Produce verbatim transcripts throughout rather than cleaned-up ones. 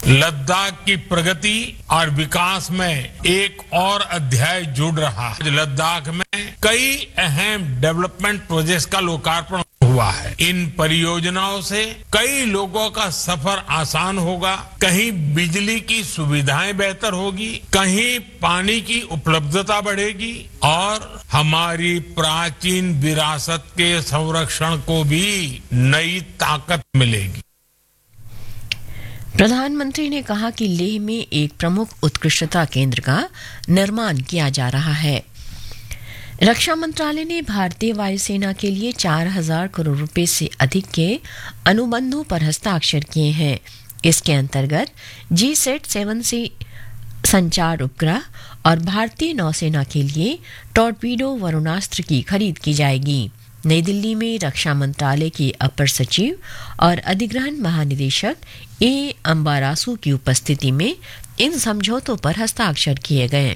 लद्दाख की प्रगति और विकास में एक और अध्याय जुड़ रहा है। लद्दाख में कई अहम डेवलपमेंट प्रोजेक्ट्स का लोकार्पण हुआ है। इन परियोजनाओं से कई लोगों का सफर आसान होगा, कहीं बिजली की सुविधाएं बेहतर होगी, कहीं पानी की उपलब्धता बढ़ेगी और हमारी प्राचीन विरासत के संरक्षण को भी नई ताकत मिलेगी। प्रधानमंत्री ने कहा कि लेह में एक प्रमुख उत्कृष्टता केंद्र का निर्माण किया जा रहा है। रक्षा मंत्रालय ने भारतीय वायुसेना के लिए चार हजार करोड़ रुपए से अधिक के अनुबंधों पर हस्ताक्षर किए हैं। इसके अंतर्गत जी सेट सेवन से संचार उपग्रह और भारतीय नौसेना के लिए टॉर्पीडो वरुणास्त्र की खरीद की जाएगी। नई दिल्ली में रक्षा मंत्रालय के अपर सचिव और अधिग्रहण महानिदेशक ए अंबारासू की उपस्थिति में इन समझौतों पर हस्ताक्षर किए गए।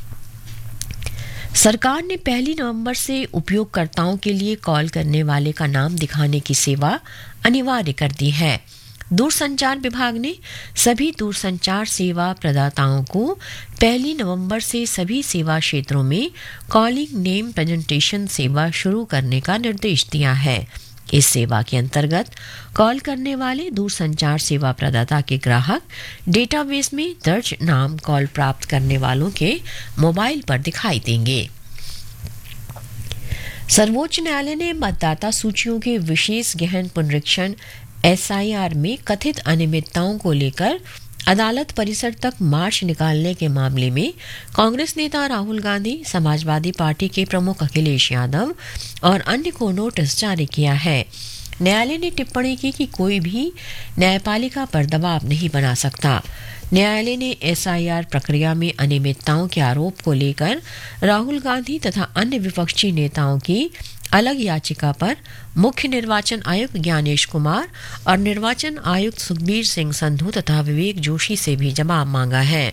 सरकार ने पहली नवंबर से उपयोगकर्ताओं के लिए कॉल करने वाले का नाम दिखाने की सेवा अनिवार्य कर दी है। दूरसंचार विभाग ने सभी दूरसंचार सेवा प्रदाताओं को पहली नवंबर से सभी सेवा क्षेत्रों में कॉलिंग नेम प्रेजेंटेशन सेवा शुरू करने का निर्देश दिया है। इस सेवा के अंतर्गत कॉल करने वाले दूरसंचार सेवा प्रदाता के ग्राहक डेटाबेस में दर्ज नाम कॉल प्राप्त करने वालों के मोबाइल पर दिखाई देंगे। सर्वोच्च न्यायालय ने मतदाता सूचियों के विशेष गहन पुनरीक्षण एस आई आर में कथित अनियमितताओं को लेकर अदालत परिसर तक मार्च निकालने के मामले में कांग्रेस नेता राहुल गांधी, समाजवादी पार्टी के प्रमुख अखिलेश यादव और अन्य को नोटिस जारी किया है। न्यायालय ने टिप्पणी की कि कोई भी न्यायपालिका पर दबाव नहीं बना सकता। न्यायालय ने एस आई आर प्रक्रिया में अनियमितताओं के आरोप को लेकर राहुल गांधी तथा अन्य विपक्षी नेताओं की अलग याचिका पर मुख्य निर्वाचन आयुक्त ज्ञानेश कुमार और निर्वाचन आयुक्त सुखबीर सिंह संधू तथा विवेक जोशी से भी जवाब मांगा है।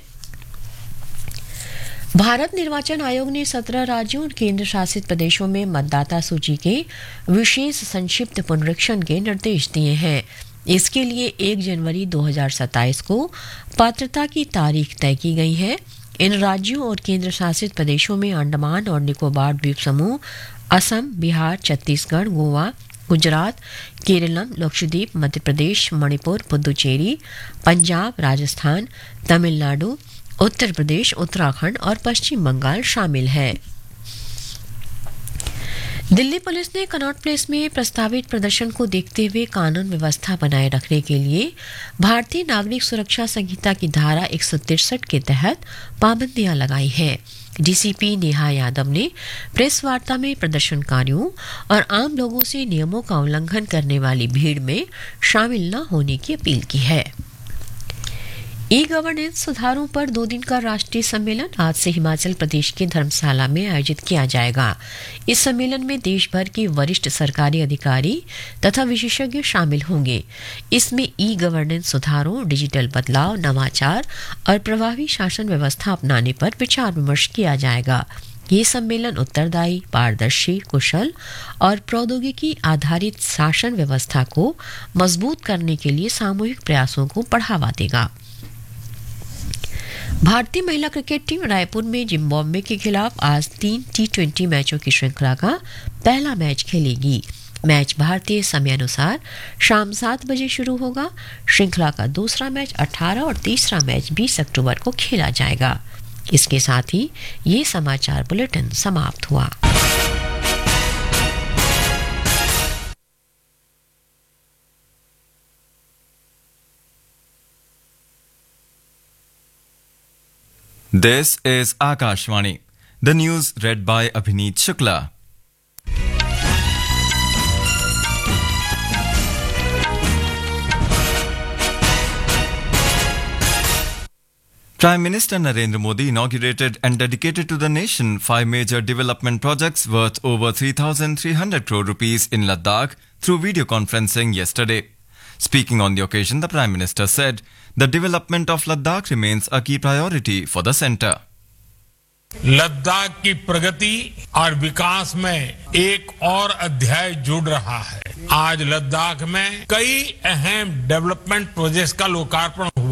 भारत निर्वाचन आयोग ने सत्रह राज्यों और केंद्र शासित प्रदेशों में मतदाता सूची के विशेष संक्षिप्त पुनरीक्षण के निर्देश दिए हैं। इसके लिए एक जनवरी दो हज़ार सत्ताईस को पात्रता की तारीख तय की गई है। इन राज्यों और केंद्र शासित प्रदेशों में अंडमान और निकोबार द्वीप समूह, असम, बिहार, छत्तीसगढ़, गोवा, गुजरात, केरलम, लक्षद्वीप, मध्य प्रदेश, मणिपुर, पुदुचेरी, पंजाब, राजस्थान, तमिलनाडु, उत्तर प्रदेश, उत्तराखंड और पश्चिम बंगाल शामिल है। दिल्ली पुलिस ने कनॉट प्लेस में प्रस्तावित प्रदर्शन को देखते हुए कानून व्यवस्था बनाए रखने के लिए भारतीय नागरिक सुरक्षा संहिता की धारा एक सौ तिरसठ के तहत पाबंदियां लगाई है। डीसीपी नेहा यादव ने प्रेस वार्ता में प्रदर्शनकारियों और आम लोगों से नियमों का उल्लंघन करने वाली भीड़ में शामिल न होने की अपील की है। ई गवर्नेंस सुधारों पर दो दिन का राष्ट्रीय सम्मेलन आज से हिमाचल प्रदेश के धर्मशाला में आयोजित किया जाएगा। इस सम्मेलन में देश भर के वरिष्ठ सरकारी अधिकारी तथा विशेषज्ञ शामिल होंगे। इसमें ई गवर्नेंस सुधारों, डिजिटल बदलाव, नवाचार और प्रभावी शासन व्यवस्था अपनाने पर विचार विमर्श किया जाएगा। ये सम्मेलन उत्तरदायी, पारदर्शी, कुशल और प्रौद्योगिकी आधारित शासन व्यवस्था को मजबूत करने के लिए सामूहिक प्रयासों को बढ़ावा देगा। भारतीय महिला क्रिकेट टीम रायपुर में जिम्बाब्वे के खिलाफ आज तीन टी ट्वेंटी मैचों की श्रृंखला का पहला मैच खेलेगी। मैच भारतीय समयानुसार शाम सात बजे शुरू होगा। श्रृंखला का दूसरा मैच अठारह और तीसरा मैच बीस अक्टूबर को खेला जाएगा। इसके साथ ही ये समाचार बुलेटिन समाप्त हुआ। This is Akashvani. The news read by Abhineet Shukla. Prime Minister Narendra Modi inaugurated and dedicated to the nation five major development projects worth over three thousand three hundred crore rupees in Ladakh through video conferencing yesterday. Speaking on the occasion, the Prime Minister said the development of Ladakh remains a key priority for the centre. Ladakh की प्रगति और विकास में एक और अध्याय जुड़ रहा है। आज लद्दाख में कई अहम डेवलपमेंट प्रोजेक्ट्स का लोकार्पण हुआ।